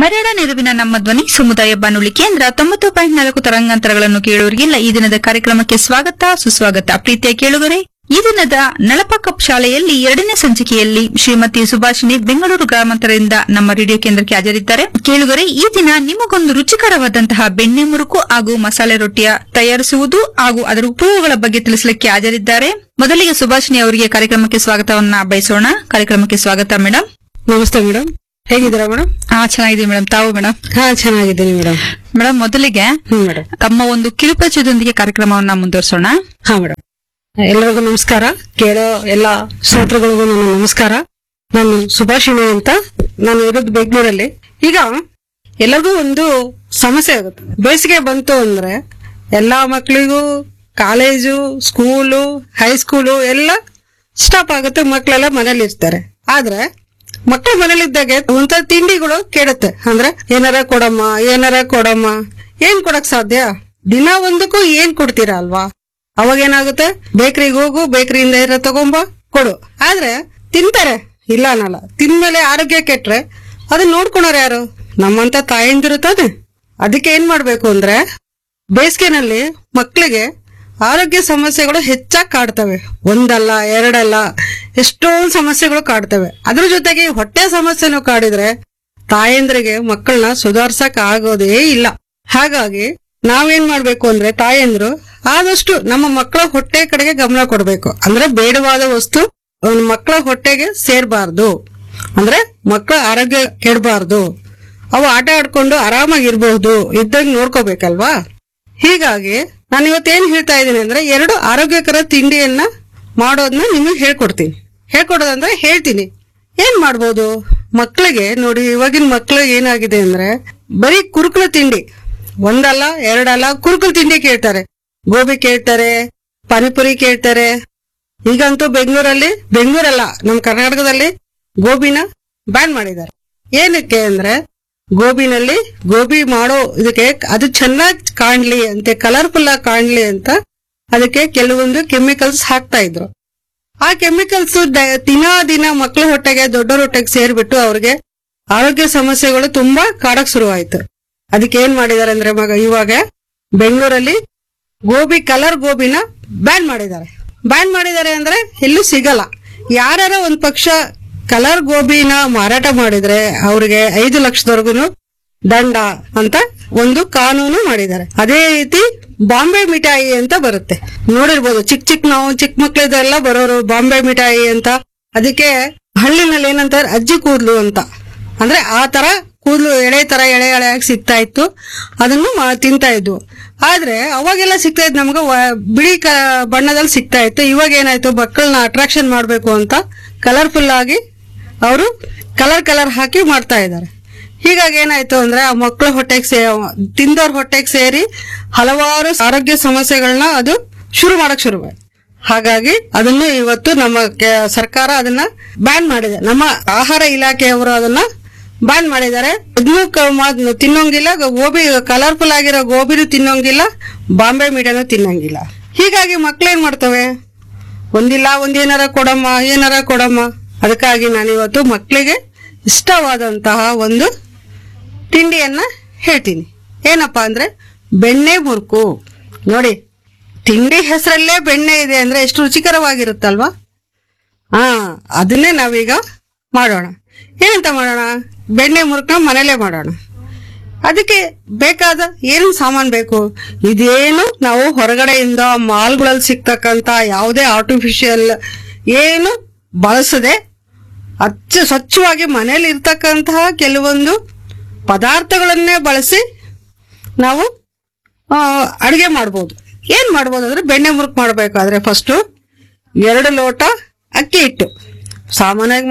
ಮರಡ ನೆರವಿನ ನಮ್ಮ ಧ್ವನಿ ಸಮುದಾಯ ಬಾನುಲಿ ಕೇಂದ್ರ 90.4 ತರಂಗಾಂತರಗಳನ್ನು ಕೇಳುವರಿಗೆಲ್ಲ ಈ ದಿನದ ಕಾರ್ಯಕ್ರಮಕ್ಕೆ ಸ್ವಾಗತ ಸುಸ್ವಾಗತ. ಪ್ರೀತಿಯ ಕೇಳುಗರೆ, ಈ ದಿನದ ನಳಪ ಕಪ್ ಶಾಲೆಯಲ್ಲಿ 2ನೇ ಸಂಚಿಕೆಯಲ್ಲಿ ಶ್ರೀಮತಿ ಸುಭಾಷಿಣಿ ಬೆಂಗಳೂರು ಗ್ರಾಮಾಂತರದಿಂದ ನಮ್ಮ ರೇಡಿಯೋ ಕೇಂದ್ರಕ್ಕೆ ಹಾಜರಿದ್ದಾರೆ. ಕೇಳುಗರೆ, ಈ ದಿನ ನಿಮಗೊಂದು ರುಚಿಕರವಾದಂತಹ ಬೆಣ್ಣೆ ಮುರುಕು ಹಾಗೂ ಮಸಾಲೆ ರೊಟ್ಟಿಯ ತಯಾರಿಸುವುದು ಹಾಗೂ ಅದರ ಉಪಯೋಗಗಳ ಬಗ್ಗೆ ತಿಳಿಸಲಿಕ್ಕೆ ಹಾಜರಿದ್ದಾರೆ. ಮೊದಲಿಗೆ ಸುಭಾಷಿಣಿ ಅವರಿಗೆ ಕಾರ್ಯಕ್ರಮಕ್ಕೆ ಸ್ವಾಗತವನ್ನ ಬಯಸೋಣ. ಕಾರ್ಯಕ್ರಮಕ್ಕೆ ಸ್ವಾಗತ ಮೇಡಮ್. ನಮಸ್ತೆ ಮೇಡಮ್, ಹೇಗಿದ್ದೀರಾ ಮೇಡಮ್? ಚೆನ್ನಾಗಿದ್ದೀವಿ ಮೇಡಮ್, ತಾವು ಮೇಡಮ್? ಚೆನ್ನಾಗಿದ್ದೀನಿ ಮೇಡಮ್. ಮೇಡಮ್, ಮೊದಲಿಗೆ ಮೇಡಮ್, ತಮ್ಮ ಒಂದು ಕಿರುಪರಿಚಯದೊಂದಿಗೆ ಕಾರ್ಯಕ್ರಮವನ್ನ ಮುಂದುವರಿಸೋಣ. ಮೇಡಮ್, ಎಲ್ಲರಿಗೂ ನಮಸ್ಕಾರ. ಕೇಳೋ ಎಲ್ಲ ಶ್ರೋತೃಗಳಿಗೂ ನನ್ನ ನಮಸ್ಕಾರ. ನಾನು ಸುಭಾಷಿಣಿ ಅಂತ, ನಾನು ಇರೋದು ಬೆಂಗಳೂರಲ್ಲಿ. ಈಗ ಎಲ್ಲರಿಗೂ ಒಂದು ಸಮಸ್ಯೆ ಆಗುತ್ತೆ, ಬೇಸಿಗೆ ಬಂತು ಅಂದ್ರೆ ಎಲ್ಲಾ ಮಕ್ಕಳಿಗೂ ಕಾಲೇಜು, ಸ್ಕೂಲು, ಹೈಸ್ಕೂಲು ಎಲ್ಲ ಸ್ಟಾಪ್ ಆಗುತ್ತೆ. ಮಕ್ಕಳೆಲ್ಲ ಮನೇಲಿ ಇರ್ತಾರೆ. ಆದ್ರೆ ಮಕ್ಕಳು ಮನೇಲಿದ್ದಾಗೆ ಒಂಥರ ತಿಂಡಿಗಳು ಕೇಳುತ್ತೆ. ಅಂದ್ರೆ ಏನಾರ ಕೊಡಮ್ಮ ಏನ್ ಕೊಡಕ್ ಸಾಧ್ಯ? ದಿನ ಒಂದಕ್ಕೂ ಏನ್ ಕೊಡ್ತೀರಾ ಅಲ್ವಾ? ಅವಾಗ ಏನಾಗುತ್ತೆ, ಬೇಕರಿಗೆ ಹೋಗು, ಬೇಕರಿಯಿಂದ ಏನಾರ ತಗೊಂಬ ಕೊಡು. ಆದ್ರೆ ತಿಂತಾರೆ, ಇಲ್ಲ ಅನ್ನಲ್ಲ. ತಿಂದ್ಮೇಲೆ ಆರೋಗ್ಯ ಕೆಟ್ರೆ ಅದನ್ನ ನೋಡ್ಕೊಳೋರು ಯಾರು? ನಮ್ಮಂತ ತಾಯಂದಿರು ತಾನೆ. ಅದಕ್ಕೆ ಏನ್ ಮಾಡ್ಬೇಕು ಅಂದ್ರೆ, ಬೇಸಿಗೆನಲ್ಲಿ ಮಕ್ಕಳಿಗೆ ಆರೋಗ್ಯ ಸಮಸ್ಯೆಗಳು ಹೆಚ್ಚಾಗಿ ಕಾಡ್ತವೆ. ಒಂದಲ್ಲ ಎರಡಲ್ಲ, ಎಷ್ಟೊಂದು ಸಮಸ್ಯೆಗಳು ಕಾಡ್ತವೆ. ಅದ್ರ ಜೊತೆಗೆ ಹೊಟ್ಟೆ ಸಮಸ್ಯೆನೂ ಕಾಡಿದ್ರೆ ತಾಯಂದ್ರಿಗೆ ಮಕ್ಕಳನ್ನ ಸುಧಾರ್ಸಕ್ ಆಗೋದೇ ಇಲ್ಲ. ಹಾಗಾಗಿ ನಾವೇನ್ ಮಾಡ್ಬೇಕು ಅಂದ್ರೆ, ತಾಯಂದ್ರು ಆದಷ್ಟು ನಮ್ಮ ಮಕ್ಕಳ ಹೊಟ್ಟೆ ಕಡೆಗೆ ಗಮನ ಕೊಡ್ಬೇಕು. ಅಂದ್ರೆ ಬೇಡವಾದ ವಸ್ತು ಮಕ್ಕಳ ಹೊಟ್ಟೆಗೆ ಸೇರ್ಬಾರ್ದು, ಅಂದ್ರೆ ಮಕ್ಕಳ ಆರೋಗ್ಯ ಕೆಡಬಾರ್ದು. ಅವು ಆಟ ಆಡ್ಕೊಂಡು ಆರಾಮಾಗಿರ್ಬಹುದು, ಇದ್ದಂಗೆ ನೋಡ್ಕೋಬೇಕಲ್ವಾ? ಹೀಗಾಗಿ ನಾನು ಇವತ್ತೇನ್ ಹೇಳ್ತಾ ಇದ್ದೀನಿ ಅಂದ್ರೆ, 2 ಆರೋಗ್ಯಕರ ತಿಂಡಿಯನ್ನ ಮಾಡೋದನ್ನ ನಿಮಗೆ ಹೇಳ್ಕೊಡೋದಂದ್ರೆ ಹೇಳ್ತೀನಿ. ಏನ್ ಮಾಡ್ಬೋದು ಮಕ್ಕಳಿಗೆ? ನೋಡಿ, ಇವಾಗಿನ ಮಕ್ಕಳಿಗೆ ಏನಾಗಿದೆ ಅಂದ್ರೆ, ಬರೀ ಕುರುಕುಲು ತಿಂಡಿ, ಒಂದಲ್ಲ ಎರಡಲ್ಲ ಕುರುಕುಲು ತಿಂಡಿ ಕೇಳ್ತಾರೆ. ಗೋಬಿ ಕೇಳ್ತಾರೆ, ಪಾನಿಪುರಿ ಕೇಳ್ತಾರೆ. ಈಗಂತೂ ಬೆಂಗಳೂರಲ್ಲ, ನಮ್ಮ ಕರ್ನಾಟಕದಲ್ಲಿ ಗೋಬಿನ ಬ್ಯಾನ್ ಮಾಡಿದ್ದಾರೆ. ಏನಕ್ಕೆ ಅಂದ್ರೆ, ಗೋಬಿ ಮಾಡೋ ಇದಕ್ಕೆ ಅದು ಚೆನ್ನಾಗಿ ಕಾಣ್ಲಿ ಅಂತೆ, ಕಲರ್ಫುಲ್ ಆಗಿ ಕಾಣ್ಲಿ ಅಂತ ಅದಕ್ಕೆ ಕೆಲವೊಂದು ಕೆಮಿಕಲ್ಸ್ ಹಾಕ್ತಾ ಇದ್ರು. ಆ ಕೆಮಿಕಲ್ಸ್ ದಿನ ಮಕ್ಕಳ ಹೊಟ್ಟೆಗೆ, ದೊಡ್ಡರ ಹೊಟ್ಟೆಗೆ ಸೇರ್ಬಿಟ್ಟು ಅವ್ರಿಗೆ ಆರೋಗ್ಯ ಸಮಸ್ಯೆಗಳು ತುಂಬಾ ಕಾಡಕ್ ಶುರುವಾಯ್ತು. ಅದಕ್ಕೆ ಏನ್ ಮಾಡಿದಾರೆ ಅಂದ್ರೆ, ಇವಾಗ ಬೆಂಗಳೂರಲ್ಲಿ ಕಲರ್ ಗೋಬಿನ ಬ್ಯಾನ್ ಮಾಡಿದ್ದಾರೆ ಅಂದ್ರೆ ಎಲ್ಲೂ ಸಿಗಲ್ಲ. ಯಾರ ಒಂದ್ ಪಕ್ಷ ಕಲರ್ ಗೋಬಿನ ಮಾರಾಟ ಮಾಡಿದ್ರೆ ಅವ್ರಿಗೆ 5 ಲಕ್ಷದವರೆಗೂ ದಂಡ ಅಂತ ಒಂದು ಕಾನೂನು ಮಾಡಿದ್ದಾರೆ. ಅದೇ ರೀತಿ ಬಾಂಬೆ ಮಿಠಾಯಿ ಅಂತ ಬರುತ್ತೆ, ನೋಡಿರ್ಬೋದು. ನಾವು ಚಿಕ್ಕ ಮಕ್ಳಿದೆಲ್ಲ ಬರೋರು ಬಾಂಬೆ ಮಿಠಾಯಿ ಅಂತ. ಅದಕ್ಕೆ ಹಳ್ಳಿನಲ್ಲಿ ಏನಂತಾರೆ, ಅಜ್ಜಿ ಕೂದ್ಲು ಅಂತ. ಅಂದ್ರೆ ಆ ತರ ಕೂದ್ಲು ಎಳೆ ಆಗಿ ಸಿಗ್ತಾ ಇತ್ತು, ಅದನ್ನು ತಿಂತಾ ಇದ್ವು. ಆದ್ರೆ ಅವಾಗೆಲ್ಲ ಸಿಗ್ತಾ ಇದ್ ನಮ್ಗೆ ಬಿಳಿ ಬಣ್ಣದಲ್ಲಿ ಸಿಗ್ತಾ ಇತ್ತು. ಇವಾಗ ಏನಾಯ್ತು, ಮಕ್ಕಳನ್ನ ಅಟ್ರಾಕ್ಷನ್ ಮಾಡ್ಬೇಕು ಅಂತ ಕಲರ್ಫುಲ್ ಆಗಿ ಅವರು ಕಲರ್ ಹಾಕಿ ಮಾಡ್ತಾ ಇದ್ದಾರೆ. ಹೀಗಾಗಿ ಏನಾಯ್ತು ಅಂದ್ರೆ, ಆ ಮಕ್ಕಳ ತಿಂದವ್ರ ಹೊಟ್ಟೆಗೆ ಸೇರಿ ಹಲವಾರು ಆರೋಗ್ಯ ಸಮಸ್ಯೆಗಳನ್ನ ಅದು ಶುರುವಾಯ್ತು. ಹಾಗಾಗಿ ಅದನ್ನು ಇವತ್ತು ನಮ್ಮ ಸರ್ಕಾರ ಅದನ್ನ ಬ್ಯಾನ್ ಮಾಡಿದೆ. ನಮ್ಮ ಆಹಾರ ಇಲಾಖೆಯವರು ಅದನ್ನ ಬ್ಯಾನ್ ಮಾಡಿದ್ದಾರೆ. ಅದನ್ನು ತಿನ್ನೋಂಗಿಲ್ಲ, ಕಲರ್ಫುಲ್ ಆಗಿರೋ ಗೋಬಿನೂ ತಿನ್ನೋಂಗಿಲ್ಲ, ಬಾಂಬೆ ಮಿಠಾಯಿನೂ ತಿನ್ನೋಂಗಿಲ್ಲ. ಹೀಗಾಗಿ ಮಕ್ಳೇನ್ ಮಾಡ್ತವೆ, ಏನಾರ ಕೊಡಮ್ಮ. ಅದಕ್ಕಾಗಿ ನಾನಿವತ್ತು ಮಕ್ಕಳಿಗೆ ಇಷ್ಟವಾದಂತಹ ಒಂದು ತಿಂಡಿಯನ್ನ ಹೇಳ್ತೀನಿ. ಏನಪ್ಪಾ ಅಂದ್ರೆ, ಬೆಣ್ಣೆ ಮುರುಕು. ನೋಡಿ, ತಿಂಡಿ ಹೆಸರಲ್ಲೇ ಬೆಣ್ಣೆ ಇದೆ ಅಂದ್ರೆ ಎಷ್ಟು ರುಚಿಕರವಾಗಿರುತ್ತಲ್ವಾ? ಅದನ್ನೇ ನಾವೀಗ ಮಾಡೋಣ. ಏನಂತ ಮಾಡೋಣ? ಬೆಣ್ಣೆ ಮುರುಕನ್ನ ಮನೇಲೆ ಮಾಡೋಣ. ಅದಕ್ಕೆ ಬೇಕಾದ ಏನು ಸಾಮಾನು ಬೇಕು? ಇದೇನು ನಾವು ಹೊರಗಡೆಯಿಂದ ಮಾಲ್ಗಳಲ್ಲಿ ಸಿಗ್ತಕ್ಕಂತ ಯಾವುದೇ ಆರ್ಟಿಫಿಷಿಯಲ್ ಏನು ಬಳಸದೆ ಸ್ವಚ್ಛವಾಗಿ ಮನೇಲಿ ಇರ್ತಕ್ಕಂತಹ ಕೆಲವೊಂದು ಪದಾರ್ಥಗಳನ್ನೇ ಬಳಸಿ ನಾವು ಅಡಿಗೆ ಮಾಡ್ಬೋದು. ಏನ್ ಮಾಡ್ಬೋದು ಅಂದ್ರೆ, ಬೆಣ್ಣೆ ಮುರುಕು ಮಾಡ್ಬೇಕಾದ್ರೆ ಫಸ್ಟ್ 2 ಲೋಟ ಅಕ್ಕಿ ಹಿಟ್ಟು. ಸಾಮಾನ್ಯವಾಗಿ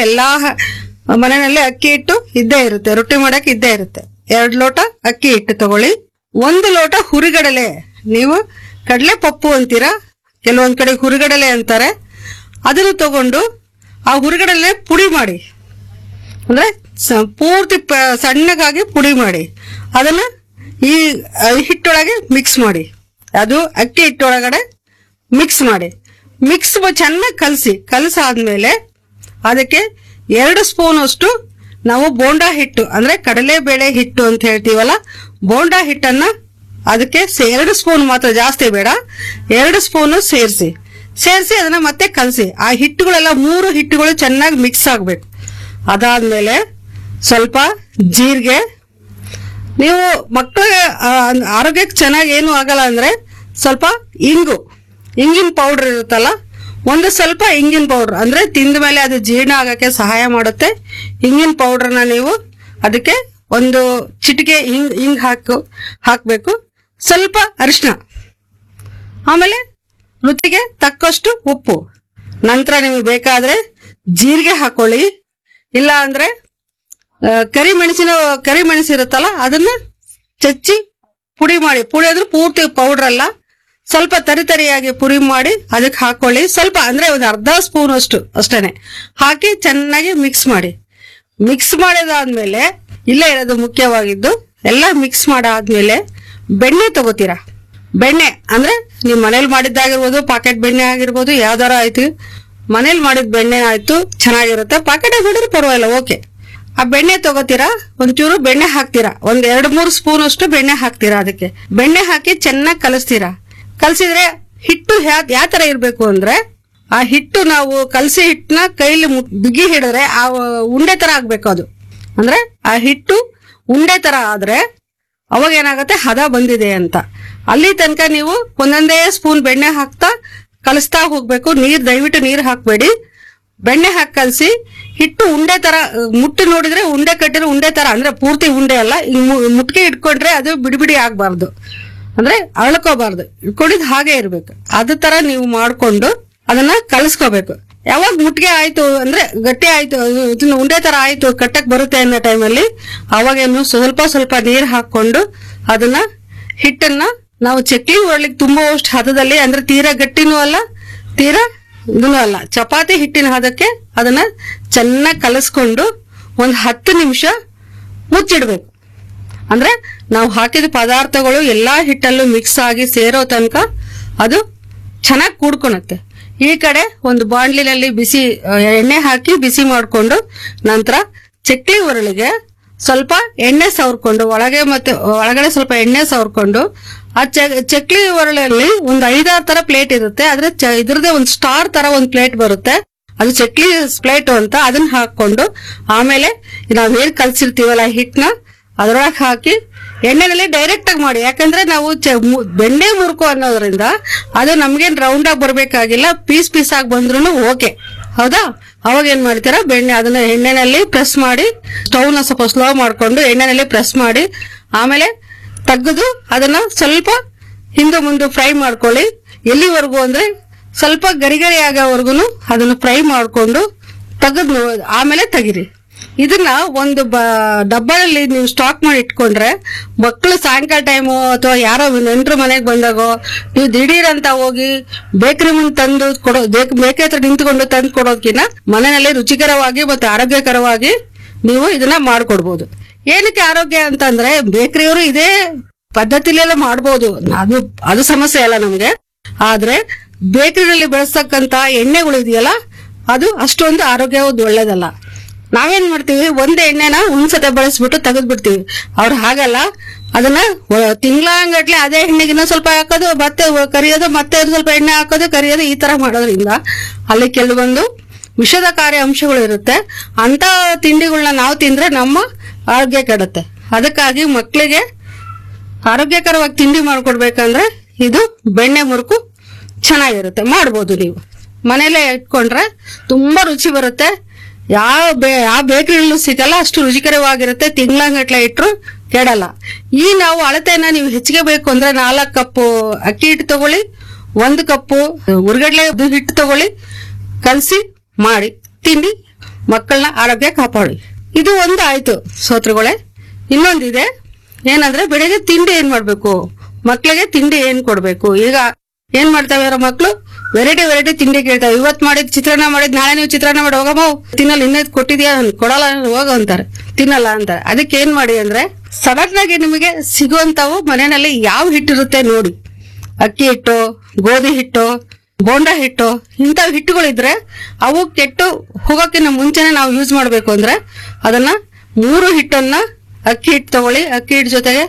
ಮನೆಯಲ್ಲಿ ಅಕ್ಕಿ ಹಿಟ್ಟು ಇದ್ದೇ ಇರುತ್ತೆ, ರೊಟ್ಟಿ ಮಾಡಕ್ ಇದ್ದೇ ಇರುತ್ತೆ. 2 ಲೋಟ ಅಕ್ಕಿ ಹಿಟ್ಟು ತಗೊಳ್ಳಿ. 1 ಲೋಟ ಹುರಿಗಡಲೆ. ನೀವು ಕಡಲೆ ಪಪ್ಪು ಅಂತೀರಾ, ಕೆಲವೊಂದ್ ಕಡೆ ಹುರಿಗಡಲೆ ಅಂತಾರೆ. ಅದನ್ನು ತಗೊಂಡು ಆ ಹುರಿಗಡಲೆ ಪುಡಿ ಮಾಡಿ, ಅಂದ್ರೆ ಪೂರ್ತಿ ಸಣ್ಣಗಾಗಿ ಪುಡಿ ಮಾಡಿ ಅದನ್ನ ಈ ಹಿಟ್ಟೊಳಗೆ ಮಿಕ್ಸ್ ಮಾಡಿ, ಅದು ಅಕ್ಕಿ ಹಿಟ್ಟೊಳಗಡೆ ಮಿಕ್ಸ್ ಮಾಡಿ, ಚೆನ್ನಾಗಿ ಕಲಸಾದ್ಮೇಲೆ ಅದಕ್ಕೆ 2 ಸ್ಪೂನ್ ಅಷ್ಟು ನಾವು ಬೋಂಡಾ ಹಿಟ್ಟು ಅಂದ್ರೆ ಕಡಲೆಬೇಳೆ ಹಿಟ್ಟು ಅಂತ ಹೇಳ್ತೀವಲ್ಲ, ಬೋಂಡಾ ಹಿಟ್ಟನ್ನ ಅದಕ್ಕೆ 2 ಸ್ಪೂನ್ ಮಾತ್ರ, ಜಾಸ್ತಿ ಬೇಡ, 2 ಸ್ಪೂನು ಸೇರಿಸಿ ಅದನ್ನ ಮತ್ತೆ ಕಲಸಿ. ಆ ಹಿಟ್ಟುಗಳೆಲ್ಲ 3 ಹಿಟ್ಟುಗಳು ಚೆನ್ನಾಗಿ ಮಿಕ್ಸ್ ಆಗ್ಬೇಕು. ಅದಾದ್ಮೇಲೆ ಸ್ವಲ್ಪ ಜೀರಿಗೆ, ನೀವು ಮಕ್ಕಳಿಗೆ ಆರೋಗ್ಯಕ್ಕೆ ಚೆನ್ನಾಗಿ ಏನು ಆಗಲ್ಲ ಅಂದ್ರೆ ಸ್ವಲ್ಪ ಇಂಗಿನ ಪೌಡರ್ ಇರುತ್ತಲ್ಲ, ಒಂದು ಸ್ವಲ್ಪ ಇಂಗಿನ ಪೌಡರ್ ಅಂದ್ರೆ ತಿಂದ ಮೇಲೆ ಅದು ಜೀರ್ಣ ಆಗಕ್ಕೆ ಸಹಾಯ ಮಾಡುತ್ತೆ. ಇಂಗಿನ ಪೌಡರ್ನ ನೀವು ಅದಕ್ಕೆ ಒಂದು ಚಿಟಿಕೆ ಹಿಂಗ್ ಹಾಕ್ಬೇಕು. ಸ್ವಲ್ಪ ಅರಿಶಿನ, ಆಮೇಲೆ ರುಚಿಗೆ ತಕ್ಕಷ್ಟು ಉಪ್ಪು. ನಂತರ ನಿಮಗೆ ಬೇಕಾದ್ರೆ ಜೀರಿಗೆ ಹಾಕೊಳ್ಳಿ, ಇಲ್ಲ ಅಂದ್ರೆ ಕರಿಮೆಣಸು ಇರುತ್ತಲ್ಲ ಅದನ್ನ ಚಚ್ಚಿ ಪುಡಿ ಅಂದ್ರೆ ಪೂರ್ತಿ ಪೌಡರ್ ಅಲ್ಲ, ಸ್ವಲ್ಪ ತರಿಯಾಗಿ ಪುಡಿ ಮಾಡಿ ಅದಕ್ಕೆ ಹಾಕೊಳ್ಳಿ. ಸ್ವಲ್ಪ ಅಂದ್ರೆ ಒಂದು ಅರ್ಧ ಸ್ಪೂನ್ ಅಷ್ಟೇನೆ ಹಾಕಿ ಚೆನ್ನಾಗಿ ಮಿಕ್ಸ್ ಮಾಡಿದಾದ್ಮೇಲೆ, ಇಲ್ಲೇ ಇರೋದು ಮುಖ್ಯವಾಗಿದ್ದು, ಎಲ್ಲ ಮಿಕ್ಸ್ ಮಾಡಾದ್ಮೇಲೆ ಬೆಣ್ಣೆ ತಗೋತೀರಾ. ಬೆಣ್ಣೆ ಅಂದ್ರೆ ನೀವು ಮನೇಲಿ ಮಾಡಿದ್ದಾಗಿರ್ಬೋದು, ಪಾಕೆಟ್ ಬೆಣ್ಣೆ ಆಗಿರ್ಬೋದು, ಯಾವ್ದಾರ ಆಯ್ತು, ಮನೇಲಿ ಮಾಡಿದ ಬೆಣ್ಣೆ ಆಯ್ತು ಚೆನ್ನಾಗಿರುತ್ತೆ. ಪಾಕೆಟ್ ಮಾಡಿದ್ರೆ ಪರವಾಗಿಲ್ಲ, ಓಕೆ. ಆ ಬೆಣ್ಣೆ ತಗೋತೀರಾ, ಒಂಚೂರು ಬೆಣ್ಣೆ ಹಾಕ್ತೀರಾ, 2-3 ಸ್ಪೂನ್ ಅಷ್ಟು ಬೆಣ್ಣೆ ಹಾಕ್ತೀರಾ. ಅದಕ್ಕೆ ಬೆಣ್ಣೆ ಹಾಕಿ ಚೆನ್ನಾಗಿ ಕಲಸಿದ್ರೆ ಹಿಟ್ಟು ಯಾವ ತರ ಇರ್ಬೇಕು ಅಂದ್ರೆ, ಆ ಹಿಟ್ಟು ನಾವು ಕಲಸಿ ಹಿಟ್ಟನ್ನ ಕೈಲಿ ಬಿಗಿ ಹಿಡಿದ್ರೆ ಆ ಉಂಡೆ ತರ ಆಗ್ಬೇಕು. ಅದು ಅಂದ್ರೆ ಆ ಹಿಟ್ಟು ಉಂಡೆ ತರ ಆದ್ರೆ ಅವಾಗ ಏನಾಗುತ್ತೆ, ಹದ ಬಂದಿದೆ ಅಂತ. ಅಲ್ಲಿ ತನಕ ನೀವು ಒಂದೊಂದೇ ಸ್ಪೂನ್ ಬೆಣ್ಣೆ ಹಾಕ್ತಾ ಕಲಿಸ್ತಾ ಹೋಗ್ಬೇಕು. ದಯವಿಟ್ಟು ನೀರು ಹಾಕ್ಬೇಡಿ, ಬೆಣ್ಣೆ ಹಾಕಿ ಕಲಸಿ. ಹಿಟ್ಟು ಉಂಡೆ ತರ ಮುಟ್ಟಿ ನೋಡಿದ್ರೆ ಉಂಡೆ ಕಟ್ಟಿರೋ ಉಂಡೆ ತರ, ಅಂದ್ರೆ ಪೂರ್ತಿ ಉಂಡೆ ಅಲ್ಲ, ಮುಟ್ಕೆ ಇಟ್ಕೊಂಡ್ರೆ ಅದು ಬಿಡಿ ಆಗ್ಬಾರ್ದು, ಅಂದ್ರೆ ಅಳ್ಕೋಬಾರ್ದು, ಇಟ್ಕೊಂಡಿದ್ ಹಾಗೆ ಇರ್ಬೇಕು. ಅದ ತರ ನೀವು ಮಾಡ್ಕೊಂಡು ಅದನ್ನ ಕಲಸ್ಕೋಬೇಕು. ಯಾವಾಗ ಮುಟ್ಗೆ ಆಯ್ತು ಅಂದ್ರೆ ಗಟ್ಟಿ ಆಯ್ತು, ಇದನ್ನ ಉಂಡೆ ತರ ಆಯ್ತು, ಕಟ್ಟಕ್ ಬರುತ್ತೆ ಅನ್ನೋ ಟೈಮಲ್ಲಿ ಅವಾಗೇನು ಸ್ವಲ್ಪ ನೀರು ಹಾಕೊಂಡು ಅದನ್ನ ಹಿಟ್ಟನ್ನ ನಾವು ಚಕ್ಲಿ ಒಳ್ಳಿಗೆ ತುಂಬುವಷ್ಟು ಹದದಲ್ಲಿ, ಅಂದ್ರೆ ತೀರಾ ಗಟ್ಟಿನೂ ಅಲ್ಲ ತೀರಾ ಇದೂ ಅಲ್ಲ, ಚಪಾತಿ ಹಿಟ್ಟಿನ ಹದಕ್ಕೆ ಅದನ್ನ ಚೆನ್ನಾಗಿ ಕಲಸ್ಕೊಂಡು 10 ನಿಮಿಷ ಮುಚ್ಚಿಡ್ಬೇಕು. ಅಂದ್ರೆ ನಾವು ಹಾಕಿದ ಪದಾರ್ಥಗಳು ಎಲ್ಲಾ ಹಿಟ್ಟಲ್ಲೂ ಮಿಕ್ಸ್ ಆಗಿ ಸೇರೋ ತನಕ ಅದು ಚೆನ್ನಾಗಿ ಕೂಡ್ಕೊಳತ್ತೆ. ಈ ಕಡೆ ಒಂದು ಬಾಂಡ್ಲಿನಲ್ಲಿ ಎಣ್ಣೆ ಹಾಕಿ ಬಿಸಿ ಮಾಡ್ಕೊಂಡು, ನಂತರ ಚಕ್ಲಿ ಉರುಳಿಗೆ ಸ್ವಲ್ಪ ಎಣ್ಣೆ ಸವರ್ಕೊಂಡು, ಒಳಗಡೆ ಸ್ವಲ್ಪ ಎಣ್ಣೆ ಸವರ್ಕೊಂಡು, ಆ ಚಕ್ಲಿ ಉರುಳಲ್ಲಿ ಒಂದು 5-6 ತರ ಪ್ಲೇಟ್ ಇರುತ್ತೆ. ಆದ್ರೆ ಇದ್ರದೇ ಒಂದು ಸ್ಟಾರ್ ತರ ಒಂದು ಪ್ಲೇಟ್ ಬರುತ್ತೆ, ಅದು ಚಕ್ಲಿ ಪ್ಲೇಟ್ ಅಂತ. ಅದನ್ನ ಹಾಕೊಂಡು ಆಮೇಲೆ ನಾವೇನ್ ಕಲ್ಸಿರ್ತೀವಲ್ಲ ಹಿಟ್ನ ಅದ್ರೊಳಗೆ ಹಾಕಿ ಎಣ್ಣೆನಲ್ಲಿ ಡೈರೆಕ್ಟ್ ಆಗಿ ಮಾಡಿ. ಯಾಕಂದ್ರೆ ನಾವು ಬೆಣ್ಣೆ ಮುರುಕು ಅನ್ನೋದ್ರಿಂದ ಅದು ನಮ್ಗೇನ್ ರೌಂಡ್ ಆಗಿ ಬರ್ಬೇಕಾಗಿಲ್ಲ, ಪೀಸ್ ಆಗಿ ಬಂದ್ರು ಓಕೆ, ಹೌದಾ? ಅವಾಗ ಏನ್ ಮಾಡ್ತೀರಾ, ಅದನ್ನ ಎಣ್ಣೆನಲ್ಲಿ ಪ್ರೆಸ್ ಮಾಡಿ, ಸ್ಟವ್ನ ಸ್ವಲ್ಪ ಸ್ಲೋ ಮಾಡ್ಕೊಂಡು ಎಣ್ಣೆನಲ್ಲಿ ಪ್ರೆಸ್ ಮಾಡಿ, ಆಮೇಲೆ ತೆಗೆದು ಅದನ್ನ ಸ್ವಲ್ಪ ಹಿಂದೆ ಮುಂದೆ ಫ್ರೈ ಮಾಡ್ಕೊಳ್ಳಿ. ಎಲ್ಲಿವರೆಗೂ ಅಂದ್ರೆ ಸ್ವಲ್ಪ ಗರಿ ಆಗೋವರೆಗೂ ಅದನ್ನ ಫ್ರೈ ಮಾಡ್ಕೊಂಡು ತೆಗೆದು ಆಮೇಲೆ ತೆಗಿರಿ. ಇದನ್ನ ಒಂದು ಡಬ್ಬದಲ್ಲಿ ನೀವು ಸ್ಟಾಕ್ ಮಾಡಿ ಇಟ್ಕೊಂಡ್ರೆ, ಮಕ್ಕಳು ಸಾಯಂಕಾಲ ಟೈಮು ಅಥವಾ ಯಾರೋ ನೆಂಟರು ಮನೆಗೆ ಬಂದಾಗೋ ನೀವು ದಿಢೀರ್ ಅಂತ ಹೋಗಿ ಬೇಕರಿ ಮುಂದೆ ತಂದು ಬೇಕರಿ ಹತ್ರ ನಿಂತ್ಕೊಂಡು ತಂದು ಕೊಡೋದಕ್ಕಿಂತ ಮನೆಯಲ್ಲಿ ರುಚಿಕರವಾಗಿ ಮತ್ತೆ ಆರೋಗ್ಯಕರವಾಗಿ ನೀವು ಇದನ್ನ ಮಾಡ್ಕೊಡ್ಬೋದು. ಏನಕ್ಕೆ ಆರೋಗ್ಯ ಅಂತಂದ್ರೆ, ಬೇಕರಿಯವರು ಇದೇ ಪದ್ಧತಿಲೆಲ್ಲ ಮಾಡ್ಬೋದು, ಅದು ಸಮಸ್ಯೆ ಅಲ್ಲ ನಮ್ಗೆ. ಆದ್ರೆ ಬೇಕರಿನಲ್ಲಿ ಬೆಳೆಸ್ತಕ್ಕಂತ ಎಣ್ಣೆಗಳು ಇದೆಯಲ್ಲ, ಅದು ಅಷ್ಟೊಂದು ಆರೋಗ್ಯ ಒಳ್ಳೇದಲ್ಲ. ನಾವೇನ್ ಮಾಡ್ತೀವಿ, ಒಂದೇ ಎಣ್ಣೆನ ಒಂದ್ಸತೆ ಬಳಸ್ಬಿಟ್ಟು ತೆಗೆದ್ಬಿಡ್ತೀವಿ. ಅವ್ರು ಹಾಗಲ್ಲ, ಅದನ್ನ ತಿಂಗಳಂಗಟ್ಲೆ ಅದೇ ಎಣ್ಣೆಗಿನ್ನ ಸ್ವಲ್ಪ ಹಾಕೋದು, ಮತ್ತೆ ಕರಿಯೋದು, ಮತ್ತೆ ಸ್ವಲ್ಪ ಎಣ್ಣೆ ಹಾಕೋದು, ಕರಿಯೋದು, ಈ ತರ ಮಾಡೋದ್ರಿಂದ ಅಲ್ಲಿ ಕೆಲವೊಂದು ವಿಷದಕಾರಿ ಅಂಶಗಳು ಇರುತ್ತೆ. ಅಂತ ತಿಂಡಿಗಳನ್ನ ನಾವು ತಿಂದ್ರೆ ನಮ್ಮ ಆರೋಗ್ಯ ಕೆಡುತ್ತೆ. ಅದಕ್ಕಾಗಿ ಮಕ್ಕಳಿಗೆ ಆರೋಗ್ಯಕರವಾಗಿ ತಿಂಡಿ ಮಾಡ್ಕೊಡ್ಬೇಕಂದ್ರೆ ಇದು ಬೆಣ್ಣೆ ಮುರುಕು ಚೆನ್ನಾಗಿರುತ್ತೆ, ಮಾಡ್ಬೋದು. ನೀವು ಮನೇಲೆ ಇಟ್ಕೊಂಡ್ರೆ ತುಂಬಾ ರುಚಿ ಬರುತ್ತೆ. ಯಾವ ಬೇಕರಿಯಲ್ಲೂ ಸಿಗಲ್ಲ, ಅಷ್ಟು ರುಚಿಕರವಾಗಿರುತ್ತೆ. ತಿಂಗಳಂಗಟ್ಲೆ ಇಟ್ರು ಕೆಡಲ್ಲ. ಈ ನಾವು ಅಳತೆಯನ್ನ ನೀವು ಹೆಚ್ಚಿಗೆ ಬೇಕು ಅಂದ್ರೆ 4 ಕಪ್ ಅಕ್ಕಿ ಹಿಟ್ಟು ತಗೊಳ್ಳಿ, 1 ಕಪ್ ಉರ್ಗಡ್ಲೆ ಹಿಟ್ಟು ತಗೊಳ್ಳಿ, ಕಲಸಿ ಮಾಡಿ ತಿಂಡಿ ಮಕ್ಕಳನ್ನ ಆರೋಗ್ಯ ಕಾಪಾಡಿ. ಇದು ಒಂದು ಆಯ್ತು ಶ್ರೋತೃಗಳೇ. ಇನ್ನೊಂದಿದೆ, ಏನಂದ್ರೆ ಬೆಳಿಗ್ಗೆ ತಿಂಡಿ ಏನ್ ಮಾಡ್ಬೇಕು, ಮಕ್ಕಳಿಗೆ ತಿಂಡಿ ಏನ್ ಕೊಡ್ಬೇಕು. ಈಗ ಏನ್ ಮಾಡ್ತಾವೆ ಮಕ್ಕಳು, ವೆರೈಟಿ ತಿಂಡಿ ಕೇಳ್ತಾವೆ. ಇವತ್ ಮಾಡಿದ್ ಚಿತ್ರಾನ್ನ ಮಾಡಿದ್, ನಾಳೆ ನೀವು ಚಿತ್ರಾನ್ನ ಮಾಡಿ ಹೋಗಮ್ಮ, ತಿನ್ನಲ್ಲ, ಇನ್ನೇದ್ ಕೊಟ್ಟಿದ್ಯಾ, ಕೊಡಲ್ಲ, ಹೋಗ ಅಂತಾರೆ, ತಿನ್ನಲ್ಲ ಅಂತಾರೆ. ಅದಕ್ಕೆ ಏನ್ ಮಾಡಿ ಅಂದ್ರೆ, ಸಡನ್ ಆಗಿ ನಿಮಗೆ ಸಿಗುವಂತವು ಮನೆಯಲ್ಲಿ ಯಾವ ಹಿಟ್ಟಿರುತ್ತೆ ನೋಡಿ, ಅಕ್ಕಿ ಹಿಟ್ಟು, ಗೋಧಿ ಹಿಟ್ಟು, ಬೋಂಡಾ ಹಿಟ್ಟು, ಇಂಥವು ಹಿಟ್ಟುಗಳಿದ್ರೆ ಅವು ಕೆಟ್ಟು ಹೋಗೋಕ್ಕಿಂತ ಮುಂಚೆನೆ ನಾವು ಯೂಸ್ ಮಾಡ್ಬೇಕು ಅಂದ್ರೆ ಅದನ್ನ 3 ಹಿಟ್ಟನ್ನ ಅಕ್ಕಿ ಹಿಟ್ಟು ತಗೊಳ್ಳಿ. ಅಕ್ಕಿ ಹಿಟ್ಟು ಜೊತೆಗೆ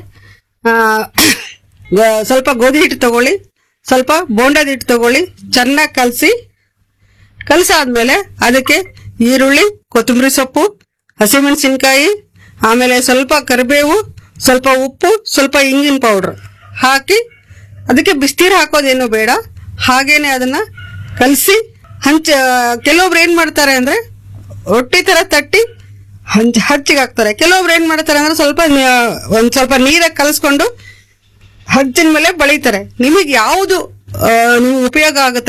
ಸ್ವಲ್ಪ ಗೋಧಿ ಹಿಟ್ಟು ತಗೊಳ್ಳಿ, ಸ್ವಲ್ಪ ಬೋಂಡದ ಹಿಟ್ಟು ತಗೊಳ್ಳಿ. ಚೆನ್ನಾಗಿ ಕಲಸಾದ್ಮೇಲೆ ಅದಕ್ಕೆ ಈರುಳ್ಳಿ, ಕೊತ್ತಂಬರಿ ಸೊಪ್ಪು, ಹಸಿಮೆಣಸಿನ್ಕಾಯಿ, ಆಮೇಲೆ ಸ್ವಲ್ಪ ಕರಿಬೇವು, ಸ್ವಲ್ಪ ಉಪ್ಪು, ಸ್ವಲ್ಪ ಇಂಗಿನ ಪೌಡರ್ ಹಾಕಿ ಅದಕ್ಕೆ ಬಿಸ್ನೀರು ಹಾಕೋದೇನು ಬೇಡ. ಹಾಗೇನೆ ಅದನ್ನ ಕಲಸಿ ಕೆಲವೊಬ್ರು ಏನ್ ಮಾಡ್ತಾರೆ ಅಂದ್ರೆ ರೊಟ್ಟಿ ತರ ತಟ್ಟಿ ಹಚ್ಚಿಗೆ ಹಾಕ್ತಾರೆ. ಕೆಲವೊಬ್ರು ಏನ್ ಮಾಡ್ತಾರೆ ಅಂದ್ರೆ ಒಂದ್ ಸ್ವಲ್ಪ ನೀರಾಗಿ ಕಲಸ್ಕೊಂಡು ಹಚ್ಚಿನ ಮೇಲೆ ಬಳಿತಾರೆ. ನಿಮಗೆ ಯಾವುದು ಉಪಯೋಗ ಆಗುತ್ತೆ